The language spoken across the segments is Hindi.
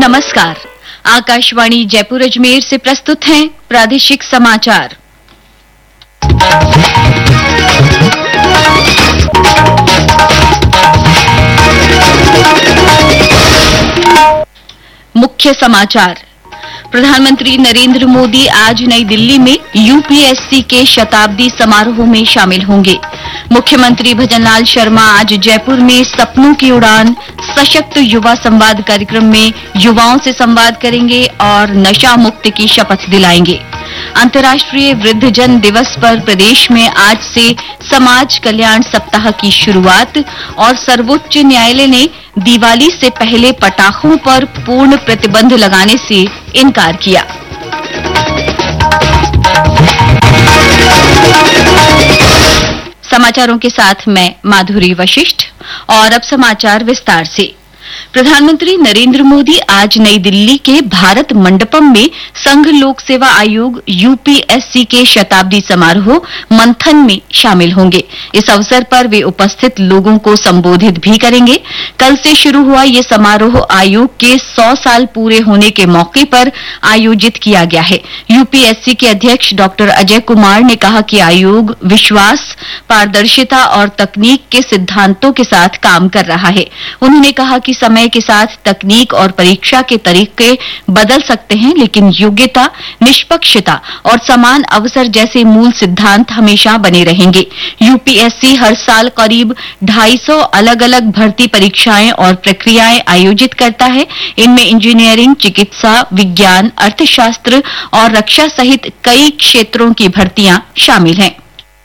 नमस्कार। आकाशवाणी जयपुर अजमेर से प्रस्तुत हैं प्रादेशिक समाचार। मुख्य समाचार। प्रधानमंत्री नरेंद्र मोदी आज नई दिल्ली में यूपीएससी के शताब्दी समारोह में शामिल होंगे। मुख्यमंत्री भजनलाल शर्मा आज जयपुर में सपनों की उड़ान सशक्त युवा संवाद कार्यक्रम में युवाओं से संवाद करेंगे और नशा मुक्ति की शपथ दिलाएंगे। अंतर्राष्ट्रीय वृद्धजन दिवस पर प्रदेश में आज से समाज कल्याण सप्ताह की शुरुआत और सर्वोच्च न्यायालय ने दिवाली से पहले पटाखों पर पूर्ण प्रतिबंध लगाने से इनकार किया। समाचारों के साथ मैं माधुरी वशिष्ठ और अब समाचार विस्तार से। प्रधानमंत्री नरेंद्र मोदी आज नई दिल्ली के भारत मंडपम में संघ लोक सेवा आयोग यूपीएससी के शताब्दी समारोह मंथन में शामिल होंगे। इस अवसर पर वे उपस्थित लोगों को संबोधित भी करेंगे। कल से शुरू हुआ ये समारोह आयोग के 100 साल पूरे होने के मौके पर आयोजित किया गया है। यूपीएससी के अध्यक्ष डॉक्टर अजय कुमार ने कहा कि आयोग विश्वास, पारदर्शिता और तकनीक के सिद्धांतों के साथ काम कर रहा है। उन्होंने कहा कि समय के साथ तकनीक और परीक्षा के तरीके बदल सकते हैं, लेकिन योग्यता, निष्पक्षता और समान अवसर जैसे मूल सिद्धांत हमेशा बने रहेंगे। यूपीएससी हर साल करीब 250 अलग-अलग भर्ती परीक्षाएं और प्रक्रियाएं आयोजित करता है। इनमें इंजीनियरिंग, चिकित्सा, विज्ञान, अर्थशास्त्र और रक्षा सहित कई क्षेत्रों की भर्तियां शामिल हैं।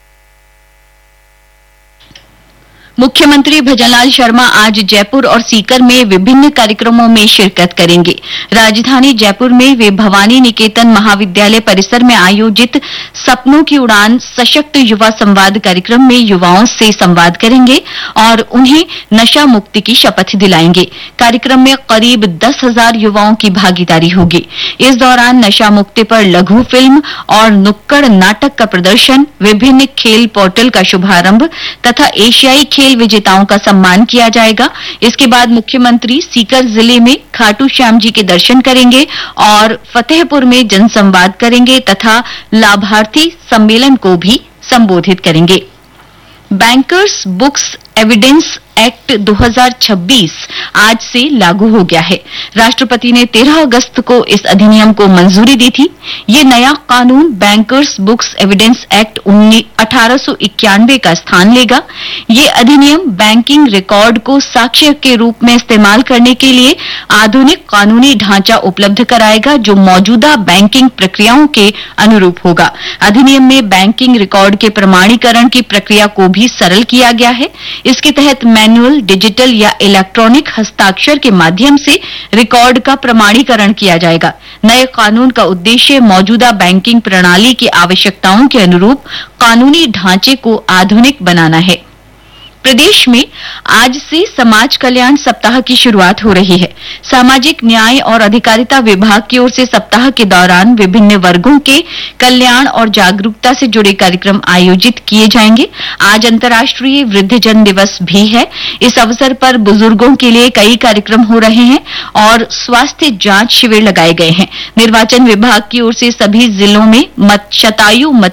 मुख्यमंत्री भजनलाल शर्मा आज जयपुर और सीकर में विभिन्न कार्यक्रमों में शिरकत करेंगे। राजधानी जयपुर में वे भवानी निकेतन महाविद्यालय परिसर में आयोजित सपनों की उड़ान सशक्त युवा संवाद कार्यक्रम में युवाओं से संवाद करेंगे और उन्हें नशा मुक्ति की शपथ दिलाएंगे। कार्यक्रम में करीब 10,000 युवाओं की भागीदारी होगी। इस दौरान नशा मुक्ति पर लघु फिल्म और नुक्कड़ नाटक का प्रदर्शन, विभिन्न खेल पोर्टल का शुभारंभ तथा एशियाई खेल विजेताओं का सम्मान किया जाएगा। इसके बाद मुख्यमंत्री सीकर जिले में खाटू श्याम जी के दर्शन करेंगे और फतेहपुर में जनसंवाद करेंगे तथा लाभार्थी सम्मेलन को भी संबोधित करेंगे। बैंकर्स बुक्स एविडेंस एक्ट 2026 आज से लागू हो गया है। राष्ट्रपति ने 13 अगस्त को इस अधिनियम को मंजूरी दी थी। ये नया कानून बैंकर्स बुक्स एविडेंस एक्ट 1891 का स्थान लेगा। ये अधिनियम बैंकिंग रिकॉर्ड को साक्ष्य के रूप में इस्तेमाल करने के लिए आधुनिक कानूनी ढांचा उपलब्ध कराएगा, जो मौजूदा बैंकिंग प्रक्रियाओं के अनुरूप होगा। अधिनियम में बैंकिंग रिकॉर्ड के प्रमाणीकरण की प्रक्रिया को भी सरल किया गया है। इसके तहत मैनुअल, डिजिटल या इलेक्ट्रॉनिक हस्ताक्षर के माध्यम से रिकॉर्ड का प्रमाणीकरण किया जाएगा। नए कानून का उद्देश्य मौजूदा बैंकिंग प्रणाली की आवश्यकताओं के अनुरूप कानूनी ढांचे को आधुनिक बनाना है। प्रदेश में आज से समाज कल्याण सप्ताह की शुरुआत हो रही है। सामाजिक न्याय और अधिकारिता विभाग की ओर से सप्ताह के दौरान विभिन्न वर्गों के कल्याण और जागरूकता से जुड़े कार्यक्रम आयोजित किए जाएंगे। आज अंतर्राष्ट्रीय वृद्धजन दिवस भी है। इस अवसर पर बुजुर्गों के लिए कई कार्यक्रम हो रहे हैं और स्वास्थ्य जांच शिविर लगाए गए हैं। निर्वाचन विभाग की ओर से सभी जिलों में शतायु